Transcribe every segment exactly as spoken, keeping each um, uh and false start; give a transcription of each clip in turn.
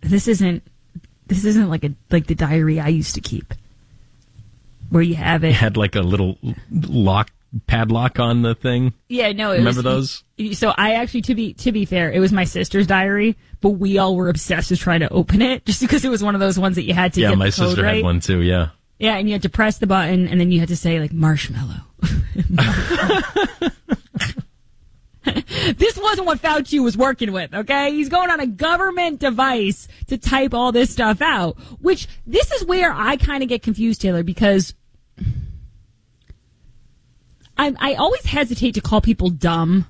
this isn't this isn't like a like the diary I used to keep, where you have it. You had like a little lock padlock on the thing. Yeah, no. It Remember was, those? So I actually, to be to be fair, it was my sister's diary, but we all were obsessed with trying to open it, just because it was one of those ones that you had to. Yeah, get my the code sister right. had one too. Yeah. Yeah, and you had to press the button, and then you had to say, like, marshmallow. This wasn't what Fauci was working with, okay? He's going on a government device to type all this stuff out, which this is where I kind of get confused, Taylor, because I, I always hesitate to call people dumb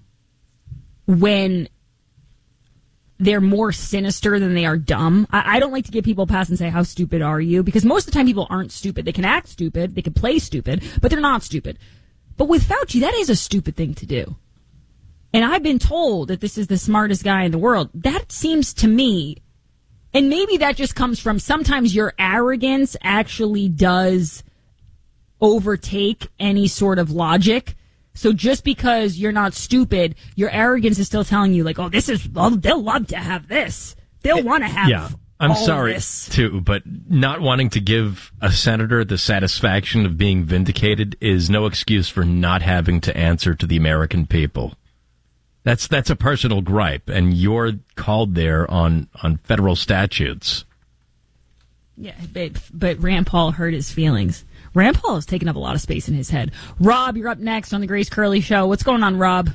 when they're more sinister than they are dumb. I, I don't like to give people a pass and say, how stupid are you? Because most of the time people aren't stupid. They can act stupid, they can play stupid, but they're not stupid. But with Fauci, that is a stupid thing to do. And I've been told that this is the smartest guy in the world. That seems to me, and maybe that just comes from sometimes your arrogance actually does overtake any sort of logic. So just because you're not stupid, your arrogance is still telling you, like, oh, this is, well, they'll love to have this. They'll want to have Yeah, I'm all sorry, this. too, but not wanting to give a senator the satisfaction of being vindicated is no excuse for not having to answer to the American people. That's that's a personal gripe, and you're called there on, on federal statutes. Yeah, but, but Rand Paul hurt his feelings. Rand Paul has taken up a lot of space in his head. Rob, you're up next on the Grace Curley Show. What's going on, Rob?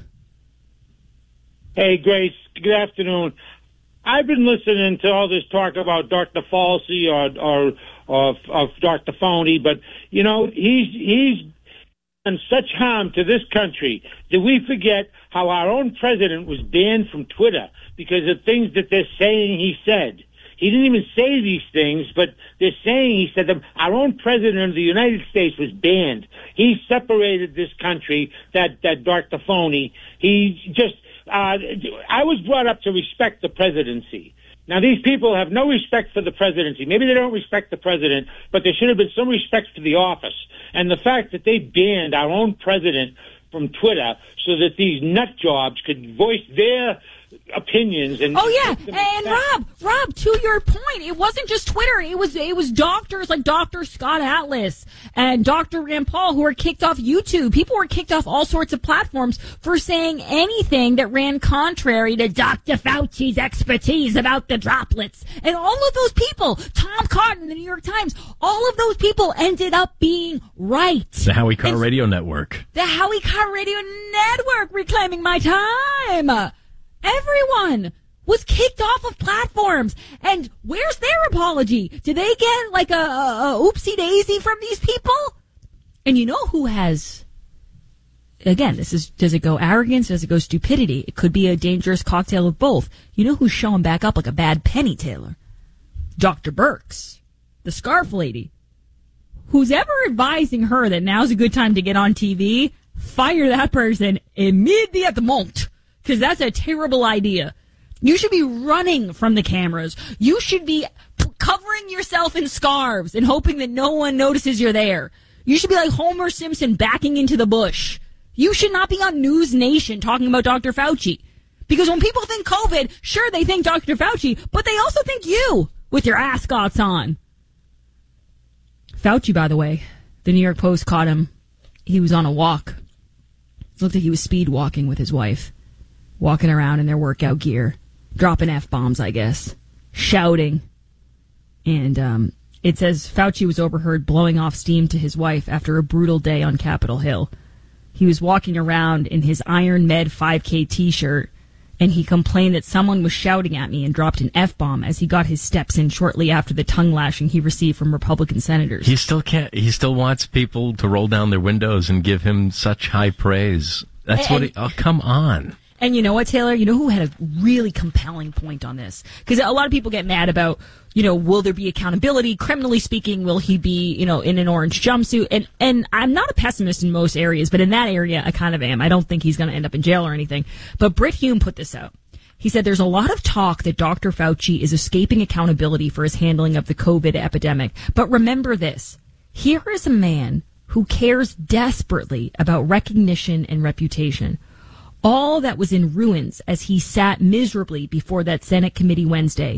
Hey, Grace. Good afternoon. I've been listening to all this talk about Doctor Fauci or or, or of Doctor Phony, but you know he's he's done such harm to this country. Did we forget how our own president was banned from Twitter because of things that they're saying he said? He didn't even say these things, but they're saying he said them. Our own president of the United States was banned. He separated this country, that, that Doctor Phony. He just, uh, I was brought up to respect the presidency. Now, these people have no respect for the presidency. Maybe they don't respect the president, but there should have been some respect for the office. And the fact that they banned our own president from Twitter so that these nut jobs could voice their opinions and oh yeah, and Rob, Rob, to your point, it wasn't just Twitter. It was it was doctors like Doctor Scott Atlas and Doctor Rand Paul who were kicked off YouTube. People were kicked off all sorts of platforms for saying anything that ran contrary to Doctor Fauci's expertise about the droplets. And all of those people, Tom Cotton, the New York Times, all of those people ended up being right. The Howie Carr and Radio Network. The Howie Carr Radio Network reclaiming my time. Everyone was kicked off of platforms. And where's their apology? Did they get like a, a, a oopsie daisy from these people? And you know who has, again, this is, does it go arrogance? Does it go stupidity? It could be a dangerous cocktail of both. You know who's showing back up like a bad penny, Taylor? Doctor Birx, the scarf lady. Who's ever advising her that now's a good time to get on T V, fire that person immediately. Because that's a terrible idea. You should be running from the cameras. You should be covering yourself in scarves and hoping that no one notices you're there. You should be like Homer Simpson backing into the bush. You should not be on News Nation talking about Doctor Fauci. Because when people think COVID, sure, they think Doctor Fauci, but they also think you with your ascots on. Fauci, by the way, the New York Post caught him. He was on a walk. It looked like he was speed walking with his wife. Walking around in their workout gear, dropping F-bombs, I guess, shouting. And um, it says Fauci was overheard blowing off steam to his wife after a brutal day on Capitol Hill. He was walking around in his Iron Med five K t-shirt, and he complained that someone was shouting at me and dropped an F-bomb as he got his steps in shortly after the tongue lashing he received from Republican senators. He still can't. He still wants people to roll down their windows and give him such high praise. That's and, what he... Oh, come on. And you know what, Taylor? You know who had a really compelling point on this? Because a lot of people get mad about, you know, will there be accountability? Criminally speaking, will he be, you know, in an orange jumpsuit? And and I'm not a pessimist in most areas, but in that area, I kind of am. I don't think he's going to end up in jail or anything. But Brit Hume put this out. He said there's a lot of talk that Doctor Fauci is escaping accountability for his handling of the COVID epidemic. But remember this. Here is a man who cares desperately about recognition and reputation. All that was in ruins as he sat miserably before that Senate committee Wednesday